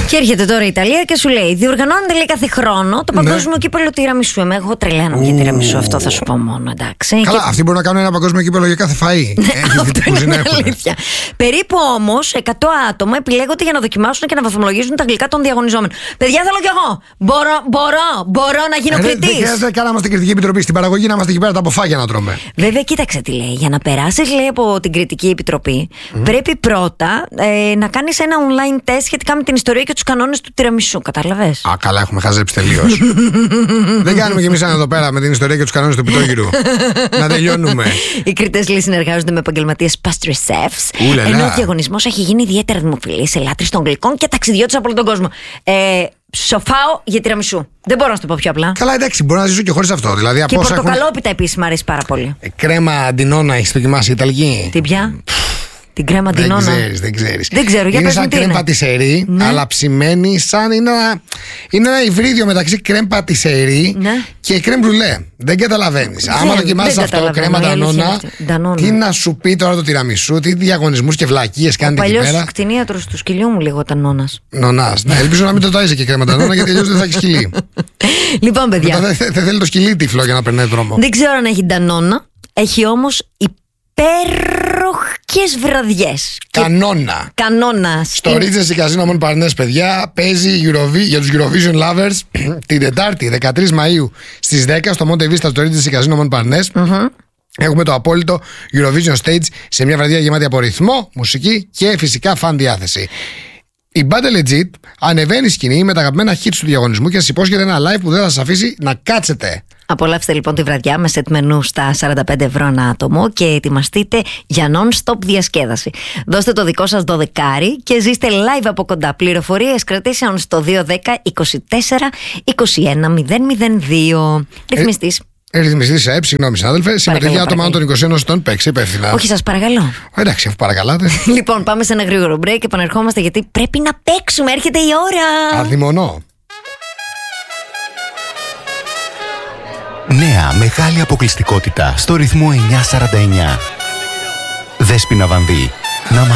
Και έρχεται τώρα η Ιταλία και σου λέει: διοργανώνεται λέει κάθε χρόνο το παγκόσμιο κύπελλο τυραμισού. Εγώ τρελαίνω για τυραμισού, αυτό θα σου πω μόνο, εντάξει. Καλά, αυτοί μπορούν να κάνουν ένα παγκόσμιο κύπελλο για κάθε φαΐ. Αυτό είναι αλήθεια. Περίπου όμως 100 άτομα επιλέγονται για να δοκιμάσουν και να βαθμολογήσουν τα γλυκά των διαγωνιζόμενων. Παιδιά, θέλω κι εγώ. Μπορώ να γίνω κριτής. Δεν χρειάζεται καν να είμαστε κριτική επιτροπή. Στην παραγωγή να είμαστε εκεί πέρα τα αποφάγια να τρώμε. Βέβαια, κοίταξε τι λέει. Για να περάσεις, λέει, από την κριτική επιτροπή, πρέπει πρώτα να κάνεις ένα online test σχετικά με την ιστορία και τους κανόνες του τυραμισού. Κατάλαβες? Α, καλά, έχουμε χαζέψει τελείως. Δεν κάνουμε κι εμείς εδώ πέρα με την ιστορία και τους κανόνες του πιτόγυρου. Να τελειώνουμε. Οι κριτές λέει συνεργάζονται με επαγγελματίες pastry chefs. Ενώ ο διαγωνισμός έχει γίνει ιδιαίτερα δημοφιλής σε λάτρεις των γλυκών και ταξιδιώτες από όλο τον κόσμο. Σοφάω για τυραμισού. Δεν μπορώ να σου το πω πιο απλά. Καλά, εντάξει, μπορώ να ζήσω και χωρίς αυτό. Δηλαδή, και πορτοκαλόπιτα επίσης μου αρέσει πάρα πολύ. Κρέμα αντινόνα έχεις δοκιμάσει Ιταλική? Τι πια? Την κρέμα αντινόνα. Δεν ξέρεις. Δεν ξέρω, για είναι σαν κρέμα πατισερί, αλλά ψημένη σαν. Είναι ένα υβρίδιο μεταξύ κρέμα πατισερί και κρέμα μπρουλέ. Δεν καταλαβαίνεις. Άμα δοκιμάσεις αυτό, κρέμα αντινόνα, τι να σου πει τώρα το τυραμισού, τι διαγωνισμούς και βλακίες κάνετε εκεί πέρα. Ο παλιός κτηνίατρος του σκυλιού μου λεγόταν Νόνας. Νονάς. Ναι, ελπίζω να μην το τάιζε και κρέμα αντινόνα, γιατί αλλιώς δεν θα έχει σκυλί. Λοιπόν, παιδιά. Δεν θέλει το σκυλί τυφλό για να περνάει δρόμο. Δεν ξέρω αν έχει ντανόνα. Έχει όμως υπέροχες βραδιές. Κανόνα. Στο Regency Casino Montparnasse, παιδιά, παίζει για τους Eurovision Lovers την Τετάρτη 13 Μαΐου στις 10 στο Monte Vista στο Regency Casino Montparnasse. Έχουμε το απόλυτο Eurovision Stage σε μια βραδιά γεμάτη από ρυθμό, μουσική και φυσικά φαν διάθεση. Η Band Legit ανεβαίνει σκηνή με τα αγαπημένα hits του διαγωνισμού και σας υπόσχεται ένα live που δεν θα σας αφήσει να κάτσετε. Απολαύστε λοιπόν τη βραδιά με σετ μενού στα 45 ευρώ ένα άτομο και ετοιμαστείτε για non-stop διασκέδαση. Δώστε το δικό σας δωδεκάρι και ζήστε live από κοντά. Πληροφορίες κρατήσεων στο 210 24 21 002. Ρυθμιστής. Ρυθμιστής ΑΕΠ, συγγνώμη συνάδελφε. Συμμετοχή άτομα άνω των 21 ετών, παίξει υπεύθυνα. Όχι, σας παρακαλώ. Εντάξει, αφού παρακαλάτε. Λοιπόν, πάμε σε ένα γρήγορο break και επανερχόμαστε γιατί πρέπει να παίξουμε. Έρχεται η ώρα. Αδειμονώ. Νέα μεγάλη αποκλειστικότητα στο ρυθμό 949. Δέσποινα Βανδύ.